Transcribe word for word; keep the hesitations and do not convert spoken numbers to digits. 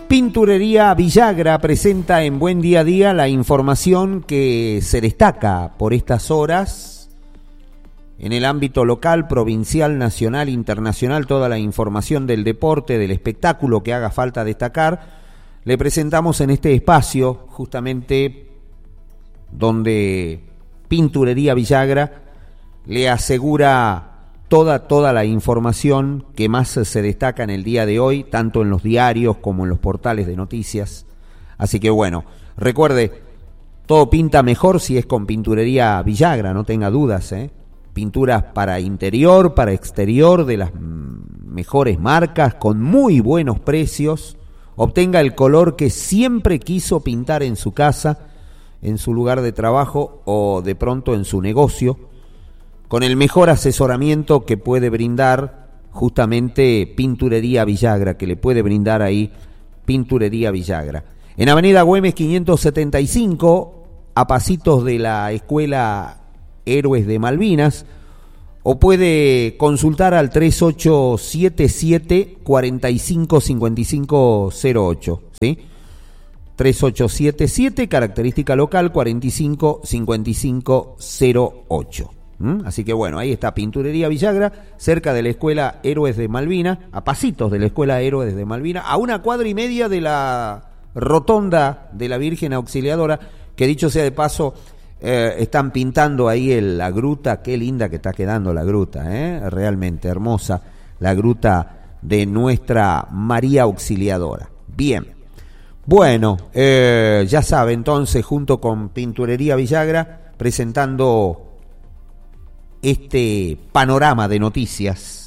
Pinturería Villagra presenta en Buen Día a Día la información que se destaca por estas horas en el ámbito local, provincial, nacional, internacional, toda la información del deporte, del espectáculo que haga falta destacar. Le presentamos en este espacio justamente donde Pinturería Villagra le asegura toda, toda la información que más se destaca en el día de hoy, tanto en los diarios como en los portales de noticias. Así que bueno, recuerde, todo pinta mejor si es con Pinturería Villagra, no tenga dudas, ¿eh? Pinturas para interior, para exterior, de las mejores marcas, con muy buenos precios. Obtenga el color que siempre quiso pintar en su casa, en su lugar de trabajo o de pronto en su negocio, con el mejor asesoramiento que puede brindar justamente Pinturería Villagra, que le puede brindar ahí Pinturería Villagra. En Avenida Güemes quinientos setenta y cinco, a pasitos de la Escuela Héroes de Malvinas, o puede consultar al tres ocho siete siete, cuatro cinco cinco cinco cero ocho, ¿sí? tres ocho siete siete, característica local, cuatro cinco cinco cinco cero ocho. ¿Mm? Así que bueno, ahí está Pinturería Villagra, cerca de la Escuela Héroes de Malvinas, a pasitos de la Escuela Héroes de Malvinas, a una cuadra y media de la rotonda de la Virgen Auxiliadora, que dicho sea de paso, eh, están pintando ahí el, la gruta. Qué linda que está quedando la gruta, ¿eh? Realmente hermosa la gruta de nuestra María Auxiliadora. Bien, bueno, eh, ya sabe, entonces, junto con Pinturería Villagra, presentando este panorama de noticias